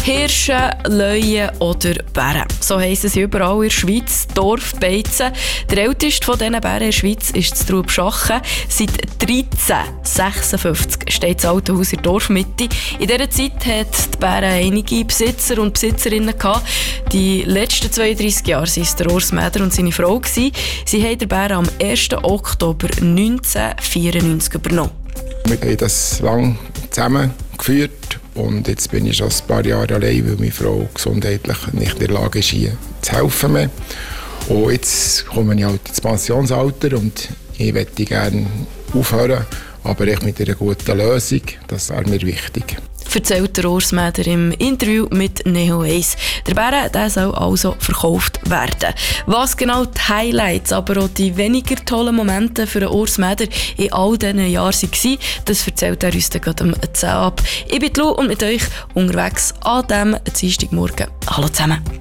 Hirsche, Löwen oder Bären. So heissen sie überall in der Schweiz. Dorfbeizen. Der älteste von diesen Bären in der Schweiz ist das Trubschachen. Seit 1356 steht das alte Haus in der Dorfmitte. In dieser Zeit hat die Bären einige Besitzer und Besitzerinnen gehabt. Die letzten 32 Jahre waren es der Urs Mäder und seine Frau. Sie haben den Bären am 1. Oktober 1994 übernommen. Wir haben das lange zusammengeführt und jetzt bin ich schon ein paar Jahre allein, weil meine Frau gesundheitlich nicht in der Lage ist, hier zu helfen mehr. Und jetzt komme ich halt ins Pensionsalter und ich möchte gerne aufhören, aber echt mit einer guten Lösung, das wäre mir wichtig. Erzählt der Urs Mäder im Interview mit Neo 1. Der Bären, der soll also verkauft werden. Was genau die Highlights, aber auch die weniger tollen Momente für den Urs Mäder in all diesen Jahren waren, das erzählt er uns dann gerade um 10 ab. Ich bin Lou und mit euch unterwegs an diesem Dienstagmorgen. Hallo zusammen.